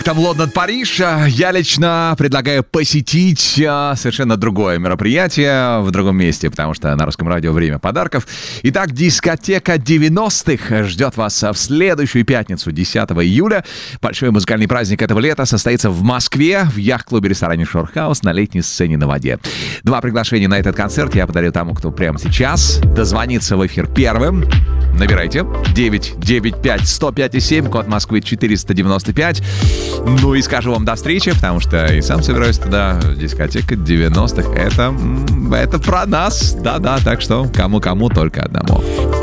Там Лондон, Париж. Я лично предлагаю посетить совершенно другое мероприятие в другом месте, потому что на Русском радио время подарков. Итак, дискотека 90-х ждет вас в следующую пятницу, 10 июля. Большой музыкальный праздник этого лета состоится в Москве, в яхт-клубе-ресторане Шорхаус на летней сцене на воде. 2 приглашения на этот концерт я подарю тому, кто прямо сейчас дозвонится в эфир первым. Набирайте 995-105-7, код Москвы 495. Ну и скажу вам до встречи, потому что и сам собираюсь туда. Дискотека 90-х. Это про нас. Да-да, так что кому-кому только одному.